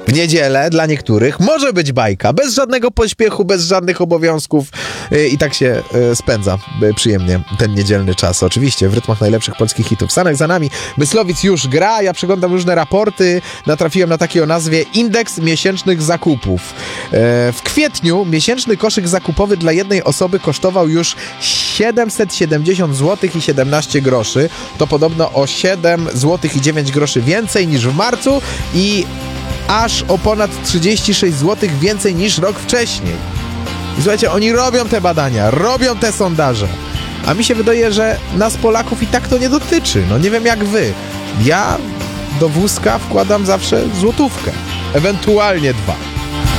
w niedzielę dla niektórych może być bajka, bez żadnego pośpiechu, bez żadnych obowiązków i tak się spędza przyjemnie ten niedzielny czas. Oczywiście w rytmach najlepszych polskich hitów. Sanek za nami, Myslowic już gra, ja przeglądam różne raporty, natrafiłem na taki o nazwie Indeks Miesięcznych Zakupów. W kwietniu miesięczny koszyk zakupowy dla jednej osoby kosztował już 770 zł i 17 groszy. To podobno o 7 zł i 9 groszy więcej niż w marcu i aż o ponad 36 zł więcej niż rok wcześniej. I słuchajcie, oni robią te badania, robią te sondaże, a mi się wydaje, że nas Polaków i tak to nie dotyczy. No nie wiem jak wy. Ja do wózka wkładam zawsze złotówkę, ewentualnie 2.